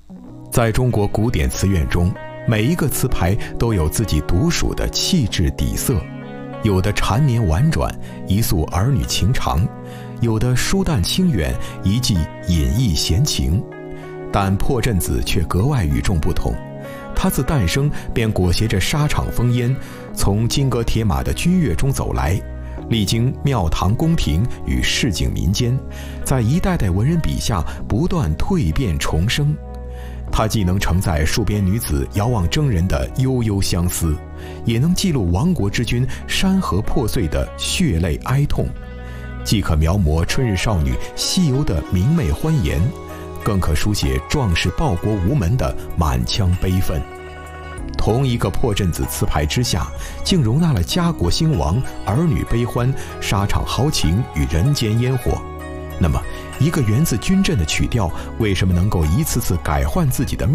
在中国古典词苑中，每一个词牌都有自己独属的气质底色，有的缠绵婉转，一诉儿女情长；有的疏淡清远，一寄隐逸闲情。但破阵子却格外与众不同，它自诞生便裹挟着沙场烽烟，从金戈铁马的军乐中走来，历经庙堂宫廷与市井民间，在一代代文人笔下不断蜕变重生。它既能承载戍边女子遥望征人的悠悠相思，也能记录亡国之君山河破碎的血泪哀痛，既可描摹春日少女西游的明媚欢颜，更可书写壮士报国无门的满腔悲愤。同一个破阵子词牌之下，竟容纳了家国兴亡、儿女悲欢、沙场豪情与人间烟火。那么，一个源自军阵的曲调，为什么能够一次次改换自己的